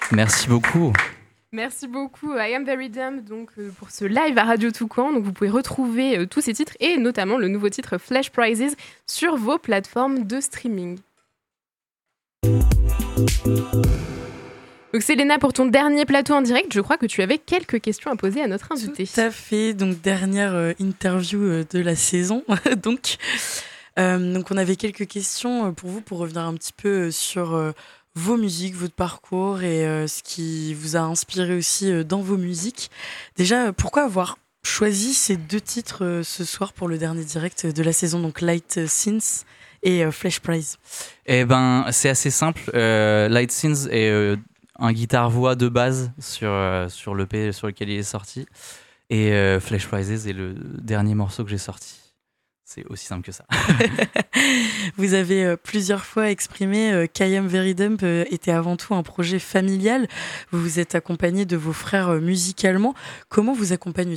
Merci beaucoup. Merci beaucoup I Am Very Dumb donc, pour ce live à Radio Toucan. Donc, vous pouvez retrouver tous ces titres et notamment le nouveau titre Flash Prizes sur vos plateformes de streaming. Donc Selena, pour ton dernier plateau en direct, je crois que tu avais quelques questions à poser à notre invité. Tout à fait, donc dernière interview de la saison. donc on avait quelques questions pour vous, pour revenir un petit peu sur vos musiques, votre parcours et ce qui vous a inspiré aussi dans vos musiques. Déjà, pourquoi avoir choisi ces deux titres ce soir pour le dernier direct de la saison, donc Light Sins et Flash Prize? Eh ben, c'est assez simple. Light Sins est un guitare-voix de base sur l'EP sur lequel il est sorti. Et Flash Prizes est le dernier morceau que j'ai sorti. C'est aussi simple que ça. Vous avez plusieurs fois exprimé qu'I Am Very Dumb était avant tout un projet familial. Vous vous êtes accompagné de vos frères musicalement. Comment vous accompagnent-ils ?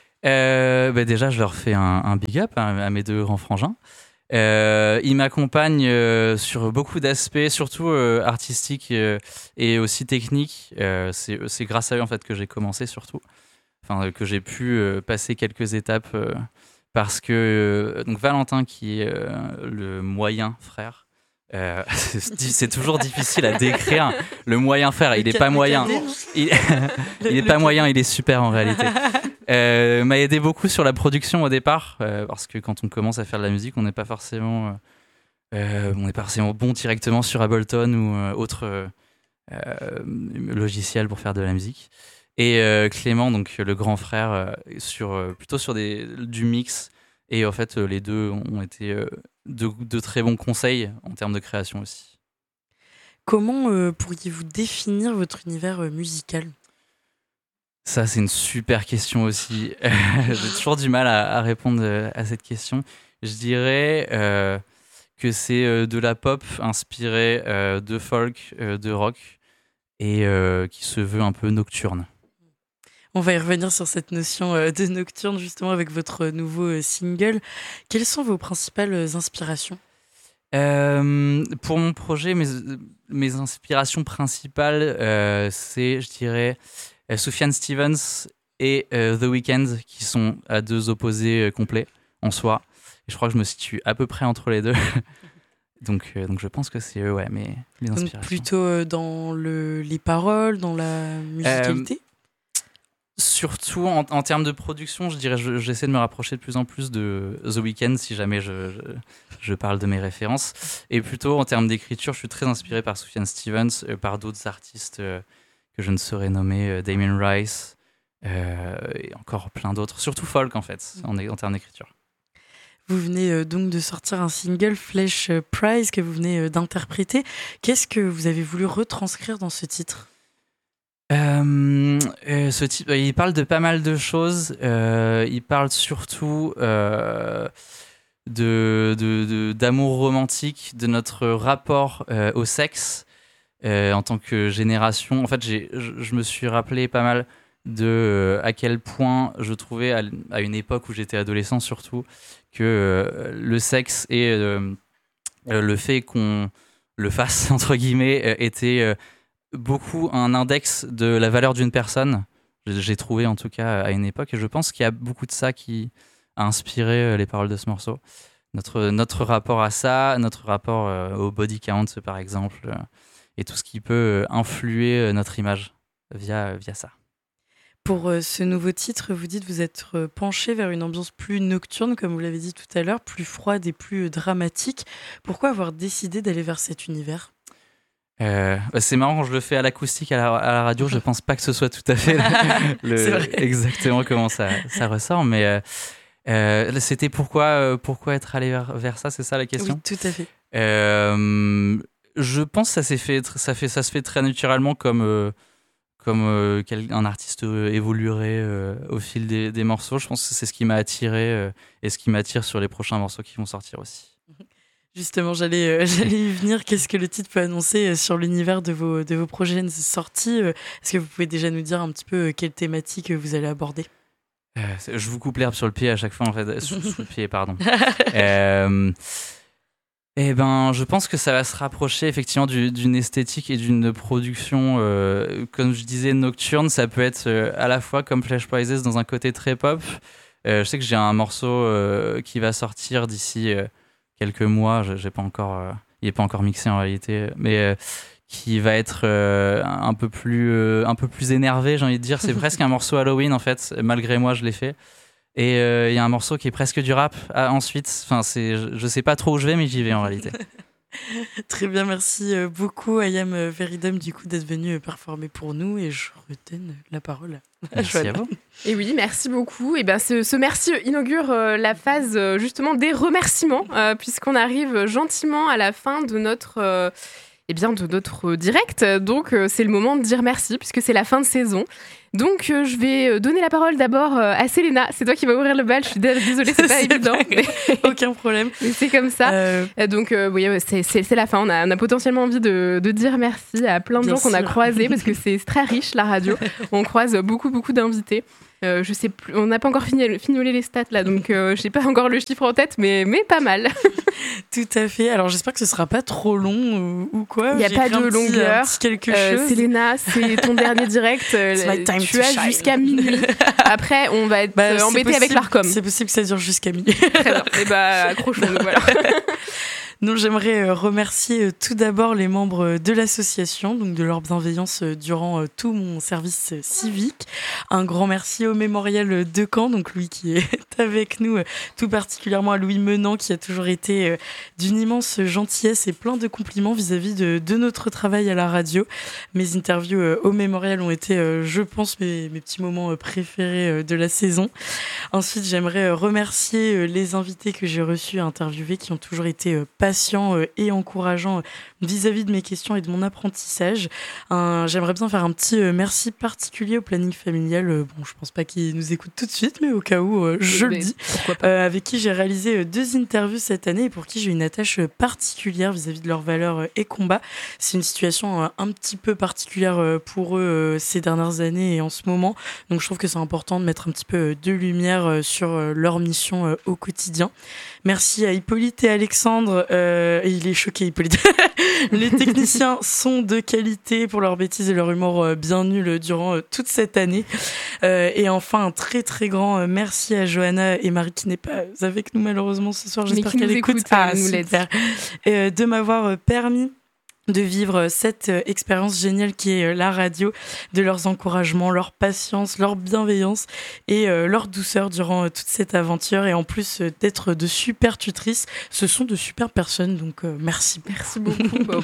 Déjà, je leur fais un big up à mes deux grands frangins. Ils m'accompagnent sur beaucoup d'aspects, surtout artistiques et aussi techniques. C'est grâce à eux en fait que j'ai commencé surtout. Enfin, que j'ai pu passer quelques étapes. Parce que donc Valentin, qui est le moyen frère, c'est toujours difficile à décrire. Le moyen frère, il n'est pas moyen. Il n'est pas moyen, il est super en réalité. M'a aidé beaucoup sur la production au départ, parce que quand on commence à faire de la musique, on n'est pas forcément bon directement sur Ableton ou autre logiciel pour faire de la musique. Et Clément, donc le grand frère, plutôt sur du mix. Et en fait, les deux ont été de très bons conseils en termes de création aussi. Comment pourriez-vous définir votre univers musical ? Ça, c'est une super question aussi. J'ai toujours du mal à répondre à cette question. Je dirais que c'est de la pop inspirée de folk, de rock, et qui se veut un peu nocturne. On va y revenir sur cette notion de nocturne, justement, avec votre nouveau single. Quelles sont vos principales inspirations ? Pour mon projet, mes inspirations principales, c'est, je dirais, Sufjan Stevens et The Weeknd, qui sont à deux opposés complets en soi. Et je crois que je me situe à peu près entre les deux. Donc je pense que c'est eux, ouais, mes inspirations. Donc plutôt dans les paroles, dans la musicalité ? Surtout en termes de production, je dirais, j'essaie de me rapprocher de plus en plus de The Weeknd, si jamais je parle de mes références. Et plutôt en termes d'écriture, je suis très inspiré par Sufjan Stevens, par d'autres artistes que je ne saurais nommer, Damien Rice, et encore plein d'autres. Surtout folk, en fait, en termes d'écriture. Vous venez donc de sortir un single, Flash Prize, que vous venez d'interpréter. Qu'est-ce que vous avez voulu retranscrire dans ce titre ? Ce type, il parle de pas mal de choses. Il parle surtout d'amour romantique, de notre rapport au sexe en tant que génération. En fait, je me suis rappelé pas mal de à quel point je trouvais à une époque où j'étais adolescent surtout que le sexe et le fait qu'on le fasse entre guillemets était beaucoup un index de la valeur d'une personne. J'ai trouvé en tout cas à une époque, et je pense qu'il y a beaucoup de ça qui a inspiré les paroles de ce morceau. Notre rapport à ça, notre rapport au body count par exemple, et tout ce qui peut influer notre image via ça. Pour ce nouveau titre, vous dites vous être penché vers une ambiance plus nocturne, comme vous l'avez dit tout à l'heure, plus froide et plus dramatique. Pourquoi avoir décidé d'aller vers cet univers ? C'est marrant, quand je le fais à l'acoustique à la radio, je pense pas que ce soit tout à fait exactement comment ça ressort, mais c'était pourquoi être allé vers ça, c'est ça la question ? Oui, tout à fait. Je pense que ça se fait très naturellement comme un artiste évoluerait au fil des morceaux. Je pense que c'est ce qui m'a attiré et ce qui m'attire sur les prochains morceaux qui vont sortir aussi. Justement, j'allais y venir. Qu'est-ce que le titre peut annoncer sur l'univers de vos prochaines sorties ? Est-ce que vous pouvez déjà nous dire un petit peu quelle thématique vous allez aborder ? Je vous coupe l'herbe sur le pied à chaque fois, en fait. Sous le pied, pardon. Eh ben, je pense que ça va se rapprocher effectivement d'une esthétique et d'une production, comme je disais, nocturne. Ça peut être à la fois comme Flash Prizes dans un côté très pop. Je sais que j'ai un morceau qui va sortir d'ici quelques mois. J'ai pas encore, il n'est pas encore mixé en réalité, mais qui va être un peu plus énervé, j'ai envie de dire. C'est presque un morceau Halloween en fait. Malgré moi, je l'ai fait. Et il y a un morceau qui est presque du rap ensuite. Enfin, je sais pas trop où je vais, mais j'y vais en réalité. Très bien, merci beaucoup I Am Veridum du coup d'être venu performer pour nous et je redonne la parole à Merci Johanna. à vous. Et oui, merci beaucoup. Et ben, ce merci inaugure la phase justement des remerciements, puisqu'on arrive gentiment à la fin de notre direct. Donc, c'est le moment de dire merci, puisque c'est la fin de saison. Donc, je vais donner la parole d'abord à Selena. C'est toi qui vas ouvrir le bal. Je suis désolée, c'est pas évident. Aucun problème. Mais c'est comme ça. Donc, oui, c'est la fin. On a potentiellement envie de dire merci à plein de gens qu'on a croisés, parce que c'est très riche, la radio. On croise beaucoup d'invités. Je sais plus, on n'a pas encore finolé les stats là, donc je n'ai pas encore le chiffre en tête, mais pas mal. Tout à fait. Alors j'espère que ce sera pas trop long ou quoi. Il n'y a pas de longueur. Quelque chose. Selena, c'est ton dernier direct. Tu as jusqu'à minuit. Après, on va être embêté avec l'Arcom. C'est possible que ça dure jusqu'à minuit. Très bien. Et accrochons-nous, voilà. Donc j'aimerais remercier tout d'abord les membres de l'association, donc de leur bienveillance durant tout mon service civique. Un grand merci au Mémorial de Caen, donc Louis qui est avec nous, tout particulièrement à Louis Menant qui a toujours été d'une immense gentillesse et plein de compliments vis-à-vis de notre travail à la radio. Mes interviews au Mémorial ont été, je pense, mes petits moments préférés de la saison. Ensuite, j'aimerais remercier les invités que j'ai reçus à interviewer qui ont toujours été patient et encourageant vis-à-vis de mes questions et de mon apprentissage. J'aimerais bien faire un petit merci particulier au planning familial. Bon, je pense pas qu'ils nous écoutent tout de suite, mais au cas où, je le dis. Avec qui j'ai réalisé 2 interviews cette année et pour qui j'ai une attache particulière vis-à-vis de leurs valeurs et combats. C'est une situation un petit peu particulière pour eux ces dernières années et en ce moment. Donc, je trouve que c'est important de mettre un petit peu de lumière sur leur mission au quotidien. Merci à Hippolyte et Alexandre. Il est choqué, Hippolyte. Les techniciens sont de qualité pour leur bêtise et leur humour bien nul durant toute cette année. Et enfin, un très très grand merci à Johanna et Marie qui n'est pas avec nous malheureusement ce soir. J'espère qu'elle écoute. Super. De m'avoir permis de vivre cette expérience géniale qui est la radio, de leurs encouragements, leur patience, leur bienveillance et leur douceur durant toute cette aventure et en plus d'être de super tutrices, ce sont de super personnes, donc merci. Merci beaucoup.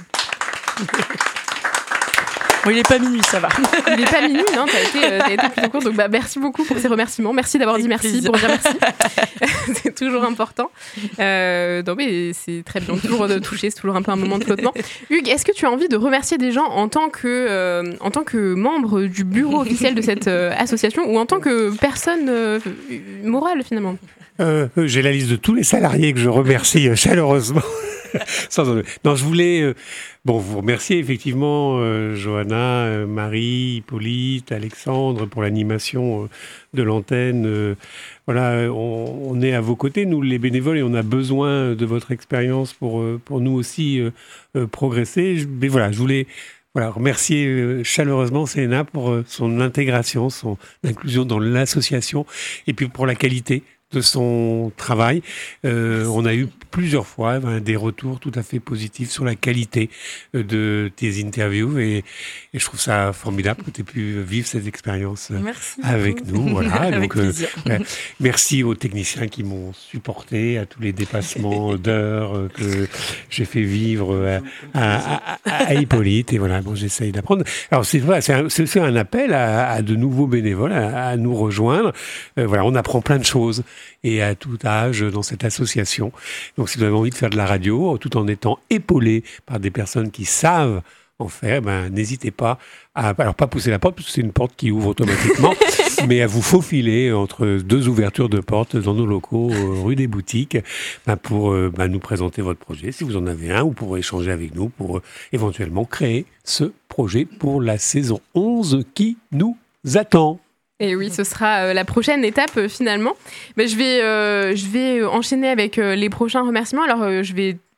Bon, il n'est pas minuit, ça va. Il n'est pas minuit, non, t'as été plutôt court. Donc, merci beaucoup pour ces remerciements. Merci d'avoir dit merci pour dire merci. C'est toujours important. Non, mais c'est très bien. Toujours de toucher, c'est toujours un peu un moment de flottement. Hugues, est-ce que tu as envie de remercier des gens en tant que membre du bureau officiel de cette association ou en tant que personne morale, finalement? J'ai la liste de tous les salariés que je remercie chaleureusement. Non, je voulais vous remercier effectivement Johanna, Marie, Hippolyte, Alexandre pour l'animation de l'antenne. Voilà, on est à vos côtés, nous les bénévoles, et on a besoin de votre expérience pour nous aussi progresser. Mais voilà, je voulais remercier chaleureusement Selena pour son intégration, son inclusion dans l'association et puis pour la qualité de son travail. On a eu plusieurs fois des retours tout à fait positifs sur la qualité de tes interviews et je trouve ça formidable que tu aies pu vivre cette expérience avec nous. Voilà. Avec plaisir. Merci aux techniciens qui m'ont supporté, à tous les dépassements d'heures que j'ai fait vivre à Hippolyte. Et voilà, j'essaye d'apprendre. Alors c'est aussi un appel à de nouveaux bénévoles à nous rejoindre. On apprend plein de choses et à tout âge dans cette association. Donc si vous avez envie de faire de la radio, tout en étant épaulé par des personnes qui savent en faire, n'hésitez pas à, alors pas pousser la porte, parce que c'est une porte qui ouvre automatiquement, mais à vous faufiler entre 2 ouvertures de porte dans nos locaux, rue des Boutiques, pour nous présenter votre projet, si vous en avez un, ou pour échanger avec nous, pour éventuellement créer ce projet pour la saison 11 qui nous attend. Et oui, ce sera la prochaine étape finalement. Je vais enchaîner avec les prochains remerciements. Alors je vais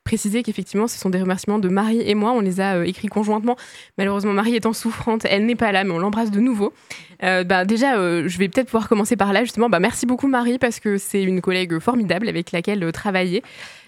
préciser qu'effectivement, ce sont des remerciements de Marie et moi. On les a écrits conjointement. Malheureusement, Marie étant souffrante, elle n'est pas là, mais on l'embrasse de nouveau. Déjà, je vais peut-être pouvoir commencer par là, justement. Merci beaucoup, Marie, parce que c'est une collègue formidable avec laquelle travailler.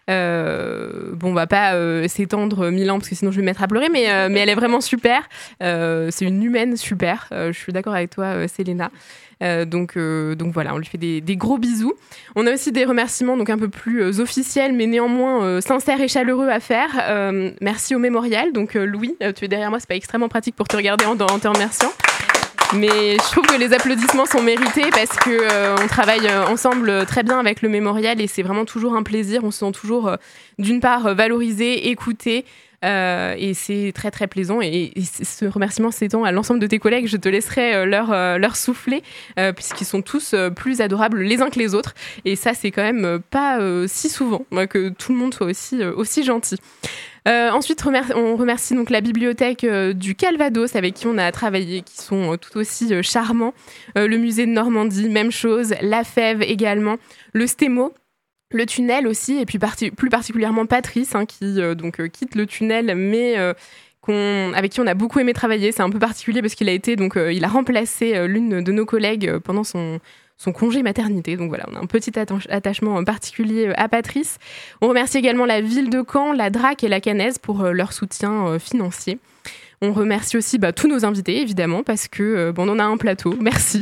On va pas s'étendre 1000 ans parce que sinon je vais me mettre à pleurer, mais elle est vraiment super. C'est une humaine super. Je suis d'accord avec toi, Célena. Donc voilà, on lui fait des gros bisous. On a aussi des remerciements donc un peu plus officiels, mais néanmoins sincères et chaleureux à faire. Merci au Mémorial. Donc Louis, tu es derrière moi, c'est pas extrêmement pratique pour te regarder en te remerciant. Mais je trouve que les applaudissements sont mérités parce que on travaille ensemble très bien avec le Mémorial et c'est vraiment toujours un plaisir. On se sent toujours, d'une part, valorisé, écouté. Et c'est très très plaisant et ce remerciement s'étend à l'ensemble de tes collègues. Je te laisserai leur souffler puisqu'ils sont tous plus adorables les uns que les autres et ça c'est quand même pas si souvent que tout le monde soit aussi gentil. Ensuite, on remercie donc la bibliothèque du Calvados avec qui on a travaillé, qui sont tout aussi charmants. Le musée de Normandie, même chose. La Fève également. Le Stémo. Le Tunnel aussi. Et puis plus particulièrement Patrice qui quitte le Tunnel, mais avec qui on a beaucoup aimé travailler. C'est un peu particulier parce qu'il a été il a remplacé l'une de nos collègues pendant son congé maternité. Donc voilà, on a un petit attachement particulier à Patrice. On remercie également la ville de Caen, la DRAC et la Canaise pour leur soutien financier. On remercie aussi tous nos invités, évidemment, parce que on en a un plateau. Merci.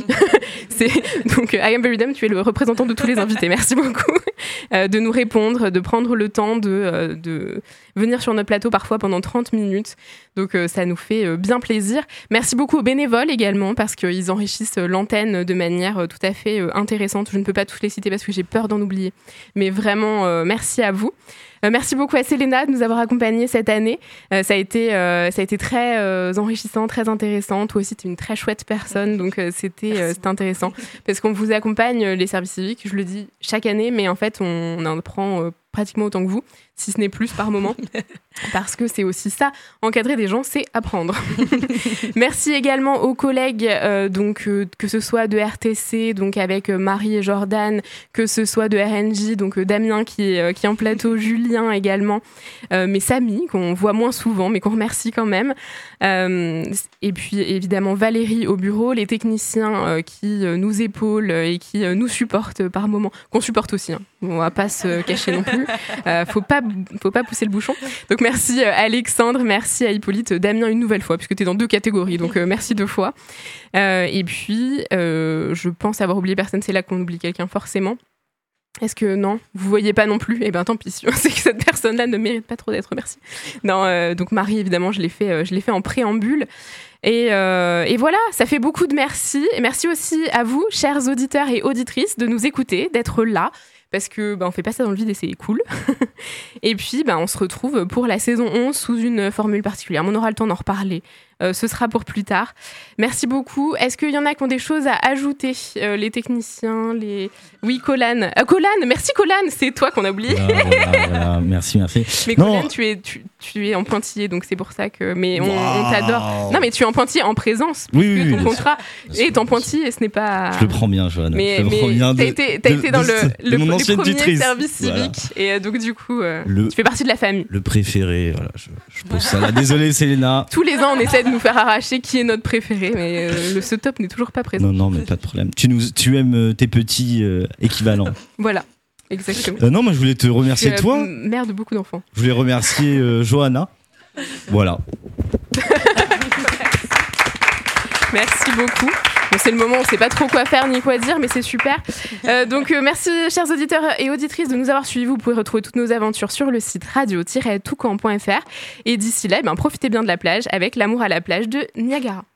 Donc, I Am Very Dumb, tu es le représentant de tous les invités. Merci beaucoup de nous répondre, de prendre le temps de venir sur notre plateau parfois pendant 30 minutes. Donc, ça nous fait bien plaisir. Merci beaucoup aux bénévoles également, parce qu'ils enrichissent l'antenne de manière tout à fait intéressante. Je ne peux pas tous les citer parce que j'ai peur d'en oublier. Mais vraiment, merci à vous. Merci beaucoup à Célena de nous avoir accompagnés cette année. Ça a été très enrichissant, très intéressant. Toi aussi, tu es une très chouette personne, donc c'était intéressant. Parce qu'on vous accompagne, les services civiques, je le dis chaque année, mais en fait, on en prend pratiquement autant que vous, si ce n'est plus par moment. Parce que c'est aussi ça, encadrer des gens, c'est apprendre. Merci également aux collègues, que ce soit de RTC, donc avec Marie et Jordan, que ce soit de RNJ, donc Damien qui est en plateau, Julien également, mais Samy, qu'on voit moins souvent, mais qu'on remercie quand même. Et puis évidemment Valérie au bureau, les techniciens qui nous épaulent et qui nous supportent par moment, qu'on supporte aussi, on va pas se cacher non plus. Faut pas pousser le bouchon. Donc merci Alexandre, merci à Hippolyte, Damien une nouvelle fois, puisque tu es dans 2 catégories, donc merci 2 fois. Et puis, je pense avoir oublié personne, c'est là qu'on oublie quelqu'un forcément. Est-ce que non, vous voyez pas non plus ? Eh ben tant pis, c'est que cette personne-là ne mérite pas trop d'être remerciée. Non, donc Marie, évidemment, je l'ai fait en préambule. Et voilà, ça fait beaucoup de merci. Et merci aussi à vous, chers auditeurs et auditrices, de nous écouter, d'être là. Parce que on fait pas ça dans le vide et c'est cool. Et puis on se retrouve pour la saison 11 sous une formule particulière. On aura le temps d'en reparler. Ce sera pour plus tard. Merci beaucoup. Est-ce qu'il y en a qui ont des choses à ajouter ? Les techniciens, Oui, Colan. Colan, merci Colan, c'est toi qu'on a oublié. Voilà. Merci. Mais Colan, tu es en pointillé, donc c'est pour ça que... Mais on t'adore. Non, mais tu es en pointillé en présence. Oui, ton contrat est en pointillé et ce n'est pas... Je le prends bien, Johanna. Mais t'as été dans le premier service civique. Et donc du coup, tu fais partie de la famille. Le préféré, voilà. Je pose ça là. Désolé, Célena. Tous les ans, on essaie de nous faire arracher qui est notre préféré, mais ce top n'est toujours pas présent. Non, mais pas de problème. Tu aimes tes petits équivalents. Voilà, exactement. Non, moi je voulais te remercier toi. Mère de beaucoup d'enfants. Je voulais remercier Johanna. Voilà. Merci beaucoup. Bon, c'est le moment où on ne sait pas trop quoi faire ni quoi dire, mais c'est super. Donc merci chers auditeurs et auditrices de nous avoir suivis. Vous pouvez retrouver toutes nos aventures sur le site radio-toucan.fr. Et d'ici là, profitez bien de la plage avec L'amour à la plage de Niagara.